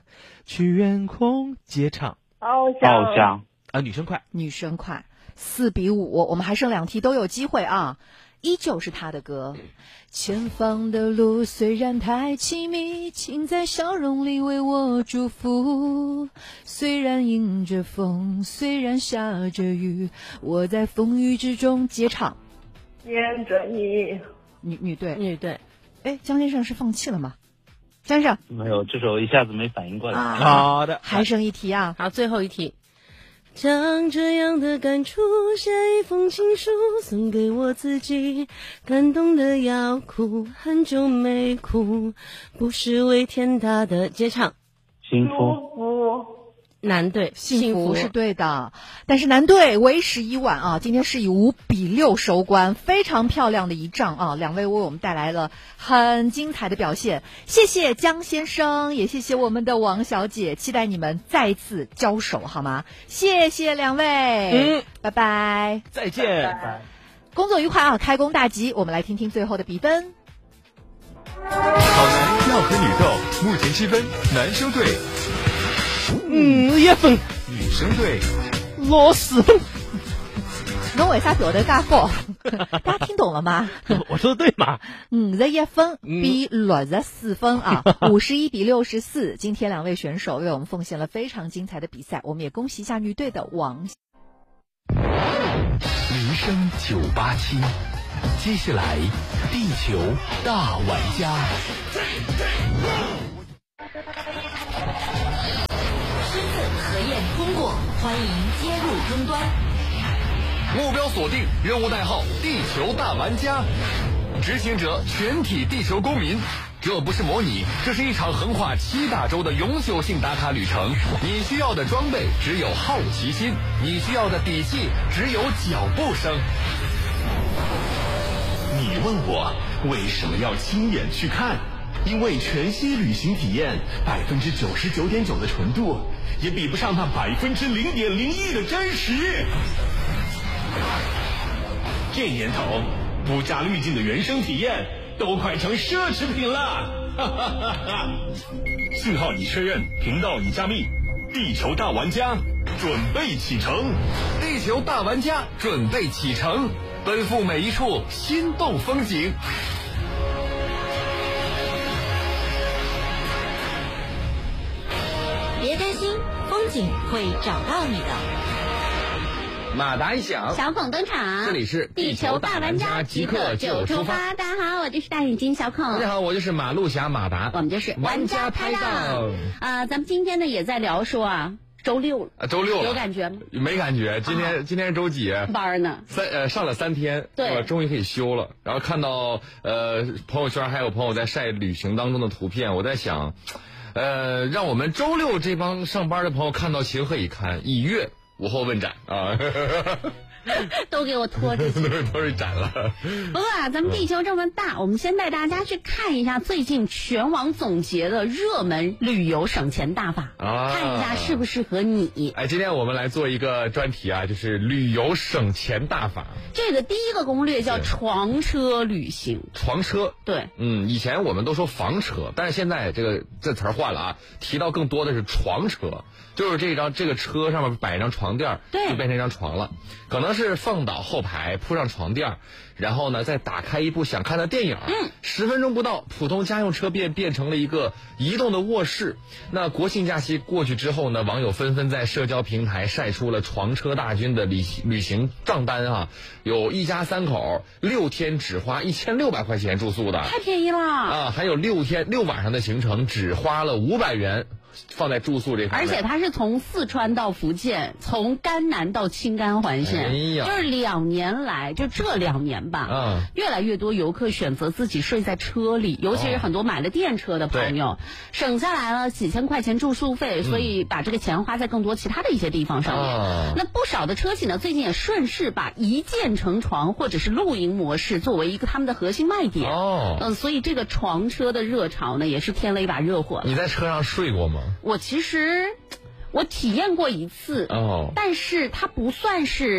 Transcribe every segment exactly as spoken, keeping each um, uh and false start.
去远空接唱。 翱翔， 翱翔啊，女生快， 女生快，四比五，我们还剩两题都有机会啊。依旧是他的歌。前方的路虽然太凄迷，请在笑容里为我祝福。虽然迎着风，虽然下着雨，我在风雨之中接唱。 念着你， 女女队， 女队。 哎，江先生是放弃了吗？江先生没有，这首一下子没反应过来。 啊， 好的， 还剩一题啊。 好，最后一题。将这样的感触写一封情书送给我自己，感动的要哭，很久没哭，不是为天大的接唱。 幸福， 祝福。 男队幸福是对的，但是男队为时已晚啊！今天是以五比六收官，非常漂亮的一仗啊！两位为我们带来了很精彩的表现，谢谢江先生，也谢谢我们的王小姐，期待你们再次交手好吗？谢谢两位， 嗯， 拜拜， 再见， 拜拜。 工作愉快啊！开工大吉，我们来听听最后的比分。 好男要和女斗，目前积分，男生队嗯，一分， 女生队六十分。 侬为啥表得介高？大家听懂了吗？ 我说的对吗？ 五十一分比六十四分啊，五十一比六十四。今天两位选手为我们奉献了非常精彩的比赛，我们也恭喜一下女队的王。 民生九八七，接下来地球大玩家。 身份核验通过，欢迎接入终端。 目标锁定，任务代号地球大玩家。执行者全体地球公民。这不是模拟，这是一场横跨七大洲的永久性打卡旅程。你需要的装备只有好奇心，你需要的底气只有脚步声。 你问我为什么要亲眼去看？因为全息旅行体验百分之九十九点九的纯度，也比不上那百分之零点零一的真实。这年头，不加滤镜的原生体验都快成奢侈品了。哈哈哈哈！信号已确认，频道已加密，地球大玩家准备启程。 地球大玩家准备启程，奔赴每一处心动风景。 别担心，风景会找到你的。 马达一响， 小孔登场， 这里是地球大玩家，即刻就出发。大家好，我就是大眼睛小孔。 大家好，我就是马路侠马达。 我们就是玩家拍档啊、呃！咱们今天呢也在聊说啊，周六了， 啊，周六了， 有感觉吗？ 没感觉，今天、啊、今天是周几？ 班呢？ 三呃上了三天， 对， 终于可以休了。然后看到呃朋友圈还有朋友在晒旅行当中的图片，我在想，呃，让我们周六这帮上班的朋友看到情何以堪？以阅午后问斩啊！ 都给我拖出去， 都是斩了。 不过啊，咱们地球这么大，我们先带大家去看一下最近全网总结的热门旅游省钱大法， 啊、 看一下适不适合你。 哎，今天我们来做一个专题啊，就是旅游省钱大法。 这个第一个攻略叫床车旅行。 床车， 对， 嗯，以前我们都说房车，但是现在这个这词儿换了啊，提到更多的是床车。就是这张这个车上面摆一张床垫， 对， 就变成一张床了。可能是放倒后排铺上床垫，然后呢再打开一部想看的电影， 嗯， 十分钟不到，普通家用车便变成了一个移动的卧室。那国庆假期过去之后呢，网友纷纷在社交平台晒出了床车大军的旅旅行账单啊，有一家三口六天只花一千六百块钱住宿的， 太便宜了啊！还有六天六晚上的行程只花了五百元。放在住宿这方面， 而且它是从四川到福建，从甘南到青甘环线， 哎呀， 就是两年来，就这两年吧， 嗯， 越来越多游客选择自己睡在车里，尤其是很多买了电车的朋友，哦、省下来了几千块钱住宿费，所以把这个钱花在更多其他的一些地方上面。 嗯、 那不少的车企呢，最近也顺势把一键成床或者是露营模式作为一个他们的核心卖点。 哦， 嗯，所以这个床车的热潮呢，也是添了一把热火。 你在车上睡过吗？ 我其实我体验过一次， 哦， 但是它不算是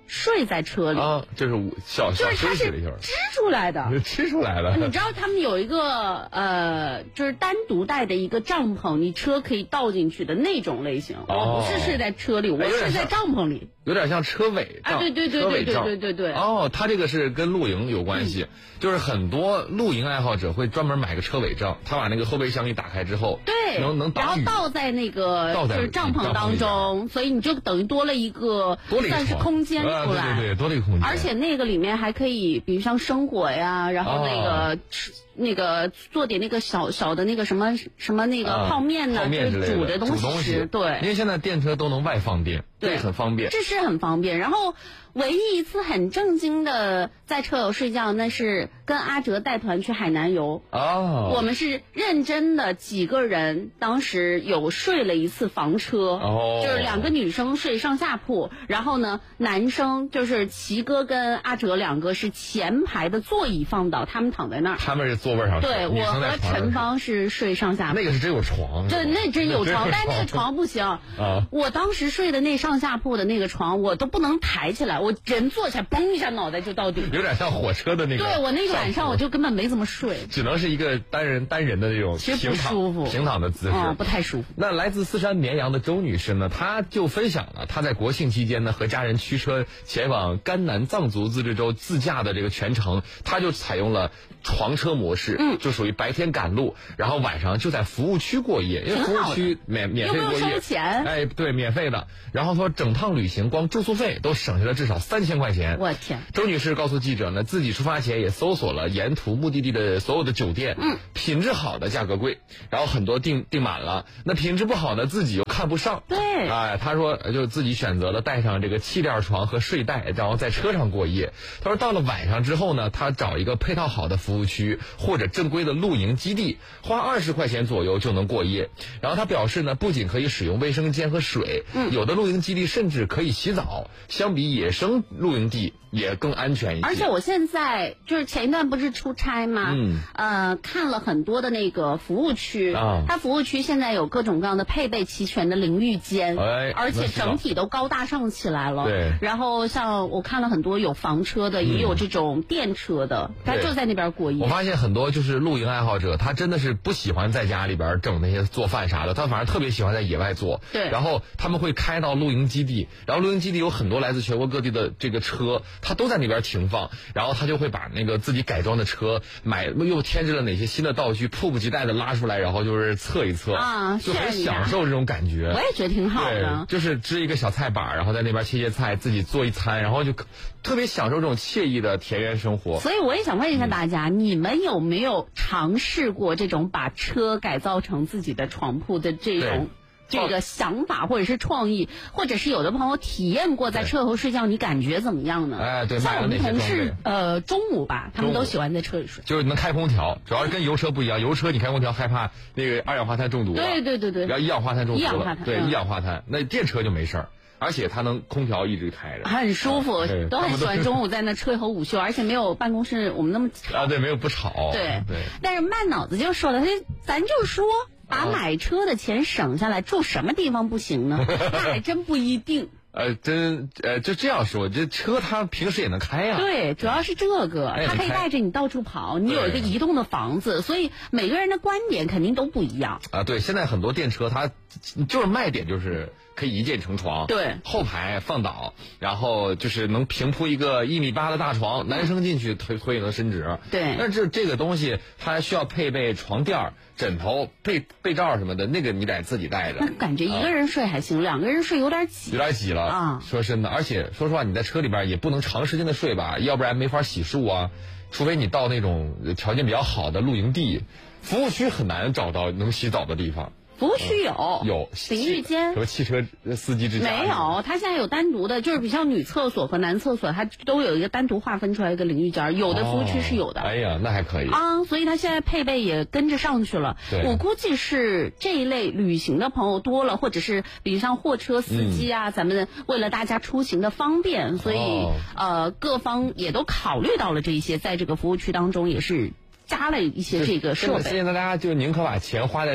睡在车里啊，这是小小就是它是休息了一会儿， 织出来的， 织出来了。 你知道他们有一个呃，就是单独带的一个帐篷，你车可以倒进去的那种类型。 哦、 我不是睡在车里，我睡在帐篷里。 有点像车尾帐， 啊，对对对对对对对对。 哦，他这个是跟露营有关系， 嗯、 就是很多露营爱好者会专门买个车尾帐，他把那个后备箱一打开之后， 对， 能能然后倒在那个就是帐篷当中，所以你就等于多了一个算是空间出来， 啊、对对对，多了一个空间。 而且那个里面还可以，比如像生火呀，然后那个吃。哦那个做点那个小小的那个什么什么那个泡面呢、啊，就是煮的东西吃。对， 因为现在电车都能外放电， 对， 很方便。 这是很方便。然后唯一一次很正经的在车友睡觉，那是跟阿哲带团去海南游。 哦， 我们是认真的几个人，当时有睡了一次房车， 哦， 就是两个女生睡上下铺，然后呢，男生就是齐哥跟阿哲两个是前排的座椅放倒，他们躺在那儿。 他们是座位上睡， 对，我和陈芳是睡上下铺。 那个是真有床， 对，那真有床，但是那个床不行。 啊， 我当时睡的那上下铺的那个床，我都不能抬起来，我人坐起来，嘣一下脑袋就到顶。 有点像火车的那个。 对，我那个晚上我就根本没怎么睡， 只能是一个单人单人的那种其实不舒服平躺的姿势， 哦，不太舒服。 那来自四川绵阳的周女士呢，她就分享了她在国庆期间呢和家人驱车前往甘南藏族自治州自驾的这个全程，她就采用了床车模式， 嗯， 就属于白天赶路，然后晚上就在服务区过夜，因为服务区免免费过夜， 又不用收钱， 哎，对，免费的。然后说整趟旅行光住宿费都省下了至少三千块钱。 我天！ 周女士告诉记者呢，自己出发前也搜索了沿途目的地的所有的酒店， 嗯， 品质好的价格贵，然后很多订订满了，那品质不好的自己又看不上， 对， 哎，她说就自己选择了带上这个气垫床和睡袋，然后在车上过夜。她说到了晚上之后呢，她找一个配套好的服务区或者正规的露营基地，花二十块钱左右就能过夜。然后她表示呢，不仅可以使用卫生间和水， 嗯， 有的露营基地甚至可以洗澡，相比野生露营地也更安全一些。 而且我现在就是前一段不是出差吗？ 嗯， 呃，看了很多的那个服务区， 啊， 它服务区现在有各种各样的配备齐全的淋浴间， 哎， 而且整体都高大上起来了。 对， 然后像我看了很多有房车的， 嗯， 也有这种电车的，他就在那边过夜。 我发现很多就是露营爱好者，他真的是不喜欢在家里边整那些做饭啥的，他反而特别喜欢在野外做。 对， 然后他们会开到露营基地，然后露营基地有很多来自全国各地的这个车，他都在那边停放，然后他就会把那个自己改装的车买又添置了哪些新的道具，迫不及待的拉出来，然后就是测一测啊， 就很享受这种感觉。 我也觉得挺好的， 就是支一个小菜板，然后在那边切切菜，自己做一餐，然后就特别享受这种惬意的田园生活。 所以我也想问一下大家，嗯，你们有没有尝试过这种把车改造成自己的床铺的这种这个想法或者是创意，或者是有的朋友体验过在车后睡觉，你感觉怎么样呢？ 哎，对， 像我们同事呃中午吧，他们都喜欢在车里睡， 就是能开空调，主要是跟油车不一样，油车你开空调害怕那个二氧化碳中毒， 对对对对， 然后一氧化碳中毒， 一氧化碳， 对，一氧化碳，那电车就没事儿。而且它能空调一直开着， 很舒服，啊，都很喜欢中午在那车后午休，而且没有办公室我们那么吵啊，对，没有不吵， 对对。 但是慢脑子就说了，他咱就说把买车的钱省下来，住什么地方不行呢？那还真不一定。 呃，真呃，就这样说，这车它平时也能开呀。 对，主要是这个，它可以带着你到处跑，你有一个移动的房子，所以每个人的观点肯定都不一样啊。对，现在很多电车它就是卖点就是可以一键成床， 对， 后排放倒，然后就是能平铺一个一米八的大床，男生进去腿腿也能伸直。 对， 但是这个东西它需要配备床垫、枕头、被被罩什么的，那个你得自己带着。 那感觉一个人睡还行，啊，两个人睡有点挤， 有点挤了。 啊， 说真的，而且说实话，你在车里边也不能长时间的睡吧，要不然没法洗漱啊。除非你到那种条件比较好的露营地，服务区很难找到能洗澡的地方。 服务区有、 嗯、有淋浴间， 什么汽车司机之家没有，它现在有单独的，就是比像女厕所和男厕所，它都有一个单独划分出来一个淋浴间，有的服务区是有的。 哦、哎呀，那还可以啊，所以它现在配备也跟着上去了。我估计是这一类旅行的朋友多了，或者是比如像货车司机啊，嗯、咱们为了大家出行的方便，所以、哦、呃各方也都考虑到了这一些，在这个服务区当中也是加了一些这个设备。 现在大家就宁可把钱花在就是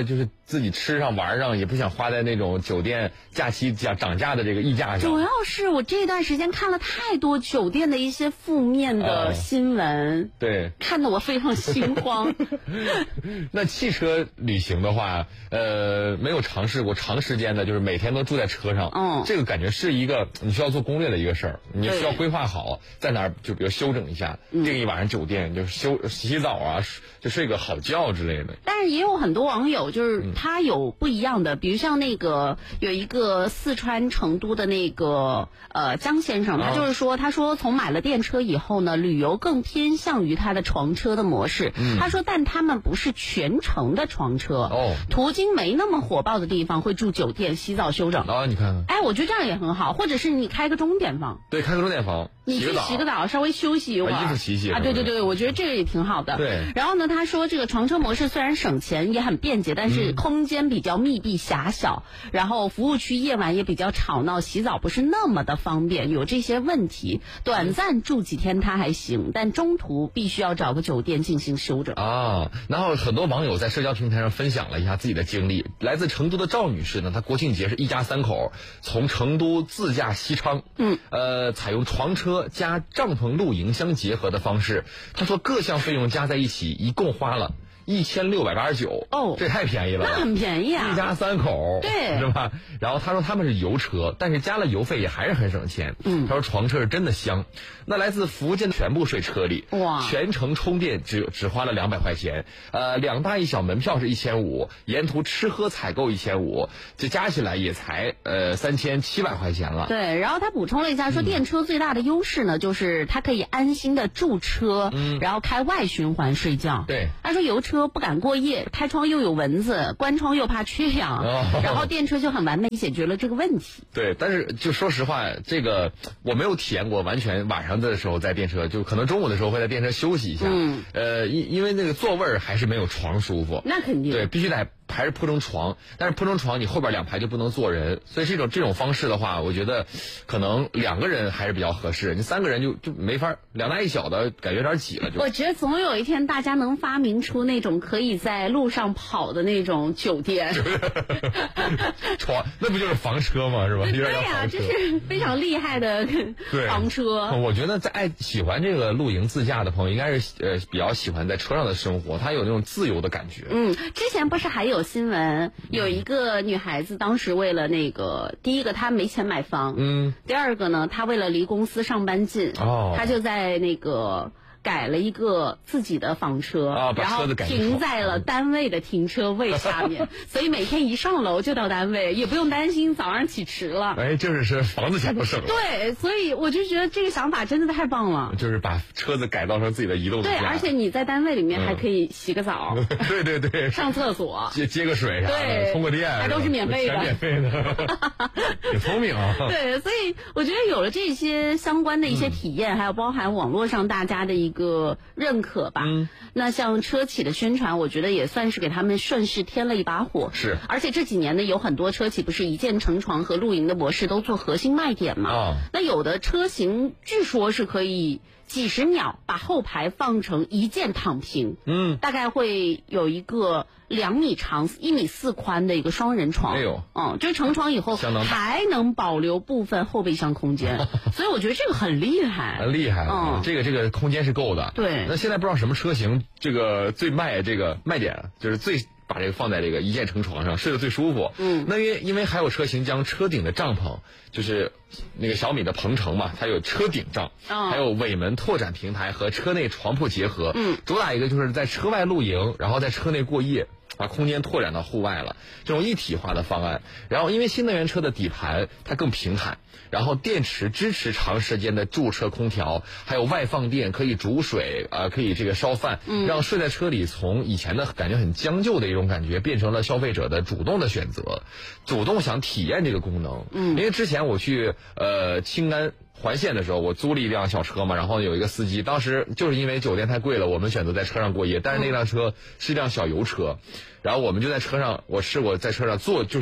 自己吃上玩上，也不想花在那种酒店假期价涨价的这个溢价上。 主要是我这段时间看了太多酒店的一些负面的新闻， 呃、对， 看得我非常心慌。 那汽车旅行的话，呃，没有尝试过长时间的，就是每天都住在车上， 嗯， 这个感觉是一个你需要做攻略的一个事儿，你需要规划好在哪儿，就比如休整一下， 嗯、 订一晚上酒店，就是休洗澡啊，就睡个好觉之类的。 但是也有很多网友就是他有不一样的，比如像那个有一个四川成都的那个呃江先生，他就是说，他说从买了电车以后呢，旅游更偏向于他的床车的模式。 嗯、 他说，但他们不是全程的床车， 哦， 途经没那么火爆的地方会住酒店洗澡休整。 啊，你看看， 哎，我觉得这样也很好，或者是你开个钟点房， 对，开个钟点房， 你去洗个澡，稍微休息一会儿， 把衣服洗洗啊，对对对，我觉得这个也挺好的。 对， 然后呢，他说这个床车模式虽然省钱也很便捷，但是空间比较密闭狭小，嗯、然后服务区夜晚也比较吵闹，洗澡不是那么的方便，有这些问题。短暂住几天他还行，但中途必须要找个酒店进行休整啊。然后很多网友在社交平台上分享了一下自己的经历。来自成都的赵女士呢，她国庆节是一家三口从成都自驾西昌， 嗯， 呃，采用床车加帐篷露营相结合的方式。她说各项费用加在一起，一共花了一千六百八十九， 哦， 这太便宜了， 那很便宜啊， 一家三口， 对， 是吧？然后他说他们是油车，但是加了油费也还是很省钱。 嗯， 他说床车是真的香。那来自福建的全部睡车里， 哇， 全程充电只只花了两百块钱，呃，两大一小门票是一千五，沿途吃喝采购一千五，这加起来也才呃三千七百块钱了。 对，然后他补充了一下说，电车最大的优势呢，就是它可以安心的驻车， 嗯， 然后开外循环睡觉。 对， 他说油车不敢过夜，开窗又有蚊子，关窗又怕缺氧， 哦， 然后电车就很完美解决了这个问题。 对，但是就说实话，这个我没有体验过，完全晚上的时候在电车，就可能中午的时候会在电车休息一下。 嗯， 呃，因因为那个座位儿还是没有床舒服。 那肯定。 对，必须得还是铺成床，但是铺成床你后边两排就不能坐人，所以这种这种方式的话，我觉得可能两个人还是比较合适，你三个人就就没法，两大一小的感觉有点挤了就。 我觉得总有一天大家能发明出那种可以在路上跑的那种酒店。 床那不就是房车吗？是吧？ 对呀，这是非常厉害的房车。 我觉得在爱喜欢这个露营自驾的朋友，应该是呃比较喜欢在车上的生活，他有那种自由的感觉。 嗯，之前不是还有新闻，有一个女孩子当时为了那个，第一个她没钱买房， 嗯， 第二个呢，她为了离公司上班近， 哦， 她就在那个。改了一个自己的房车， 啊， 然后停在了单位的停车位下面，所以每天一上楼就到单位，也不用担心早上起迟了。 哎，就是是房子钱都省了。 对，所以我就觉得这个想法真的太棒了。 就是把车子改造成自己的移动。 对，而且你在单位里面还可以洗个澡， 嗯、对对对， 上厕所， 接接个水啥的， 充个电， 还都是免费的， 全免费的，挺聪明啊。 对，所以我觉得有了这些相关的一些体验，嗯、还有包含网络上大家的一个认可吧。 嗯， 那像车企的宣传，我觉得也算是给他们顺势添了一把火。 是， 而且这几年呢，有很多车企不是一键成床和露营的模式都做核心卖点嘛？ 哦， 那有的车型据说是可以几十秒把后排放成一键躺平， 嗯， 大概会有一个两米长、一米四宽的一个双人床。 哎呦， 嗯，就是成床以后还能保留部分后备箱空间，所以我觉得这个很厉害， 很厉害。 嗯， 这个这个空间是够的。 对。 那现在不知道什么车型这个最卖这个卖点，就是最把这个放在这个一键成床上睡得最舒服。 嗯， 那因为因为还有车型将车顶的帐篷，就是那个小米的鹏程嘛，它有车顶帐， 哦、 还有尾门拓展平台和车内床铺结合。 嗯， 主打一个就是在车外露营，然后在车内过夜，把空间拓展到户外了，这种一体化的方案。然后因为新能源车的底盘它更平坦，然后电池支持长时间的驻车空调，还有外放电可以煮水啊、呃，可以这个烧饭， 嗯， 让睡在车里从以前的感觉很将就的一种感觉，变成了消费者的主动的选择，主动想体验这个功能。 嗯， 因为之前我去呃青甘环线的时候，我租了一辆小车嘛，然后有一个司机，当时就是因为酒店太贵了，我们选择在车上过夜，但是那辆车是一辆小油车，然后我们就在车上，我试过在车上坐，就是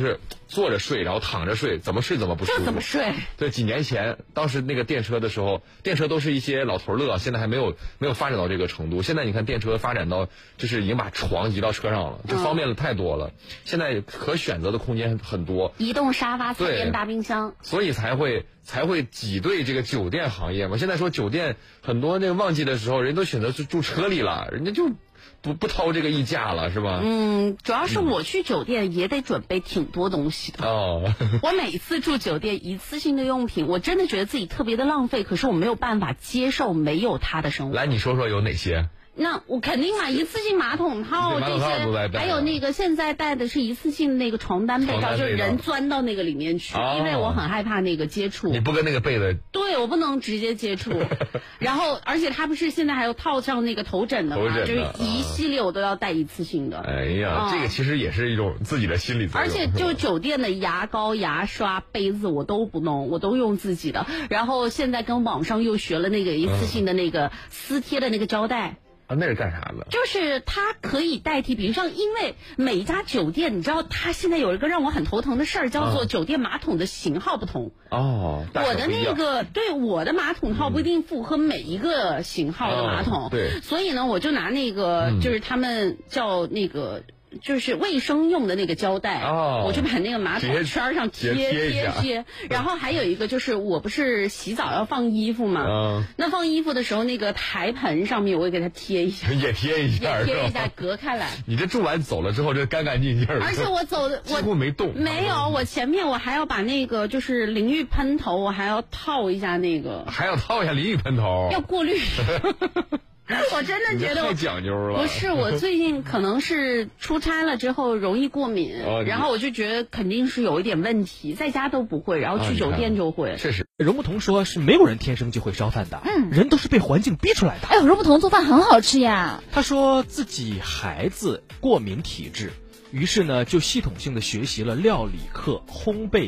坐着睡，然后躺着睡，怎么睡怎么不舒服。 这怎么睡？ 对，几年前当时那个电车的时候，电车都是一些老头乐，现在还没有没有发展到这个程度。现在你看电车发展到就是已经把床移到车上了，这方便了太多了。嗯、现在可选择的空间很多， 移动沙发、菜边大冰箱， 所以才会才会挤兑这个酒店行业嘛。现在说酒店很多那个旺季的时候，人都选择去住车里了，人家就。不不掏这个溢价了是吧？ 嗯，主要是我去酒店也得准备挺多东西的。哦，我每次住酒店一次性的用品，我真的觉得自己特别的浪费，可是我没有办法接受没有它的生活。 来，你说说有哪些？ 那我肯定买一次性马桶套这些，还有那个现在带的是一次性的那个床单被罩，就是人钻到那个里面去，哦、因为我很害怕那个接触。 你不跟那个被子？ 对，我不能直接接触。然后，而且它不是现在还有套上那个头枕的吗？ 的就是一系列我都要带一次性的。 哎呀，嗯、这个其实也是一种自己的心理作用。 而且就酒店的牙膏、牙刷、杯子我都不弄，我都用自己的。然后现在跟网上又学了那个一次性的那个撕贴的那个胶带。 啊，那是干啥的？ 就是它可以代替，比如像，因为每一家酒店，你知道，它现在有一个让我很头疼的事儿，叫做酒店马桶的型号不同。 哦， 我的那个，对，我的马桶套不一定符合每一个型号的马桶。 嗯哦、对。 所以呢，我就拿那个，嗯、就是他们叫那个。就是卫生用的那个胶带，哦，我就把那个马桶圈上贴贴贴，然后还有一个就是我不是洗澡要放衣服嘛，嗯，那放衣服的时候那个台盆上面我也给它贴一下， 也贴一下， 也贴一下隔开来。 你这住完走了之后就干干净净， 而且我走的几乎没动， 没有，我前面我还要把那个就是淋浴喷头，我还要套一下那个， 还要套一下淋浴喷头， 要过滤。我真的觉得太讲究了。 不是，我最近可能是出差了之后容易过敏，哦、然后我就觉得肯定是有一点问题，在家都不会，然后去酒店就会。 确实， 容不同说是没有人天生就会烧饭的，嗯，人都是被环境逼出来的。 哎呦，容不同做饭很好吃呀。 他说自己孩子过敏体质，于是呢就系统性的学习了料理课、烘焙。